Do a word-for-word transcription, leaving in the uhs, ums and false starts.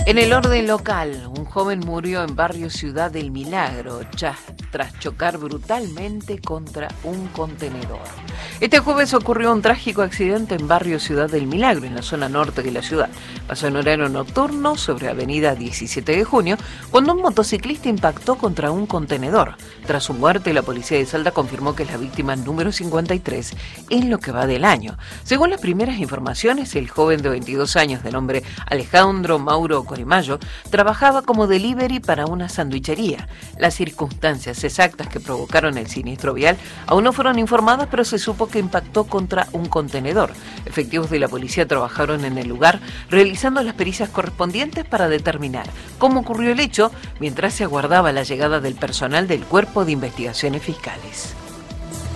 En el orden local, un joven murió en barrio Ciudad del Milagro ya, tras chocar brutalmente contra un contenedor. Este jueves ocurrió un trágico accidente en barrio Ciudad del Milagro, en la zona norte de la ciudad. Pasó en horario nocturno sobre avenida diecisiete de junio, cuando un motociclista impactó contra un contenedor. Tras su muerte, la policía de Salta confirmó que es la víctima número cincuenta y tres en lo que va del año. Según las primeras informaciones, el joven de veintidós años, de nombre Alejandro Mauro Corimayo, trabajaba como delivery para una sandwichería. Las circunstancias exactas que provocaron el siniestro vial aún no fueron informadas, pero se supo que impactó contra un contenedor. Efectivos de la policía trabajaron en el lugar realizando las pericias correspondientes para determinar cómo ocurrió el hecho, mientras se aguardaba la llegada del personal del Cuerpo de Investigaciones Fiscales.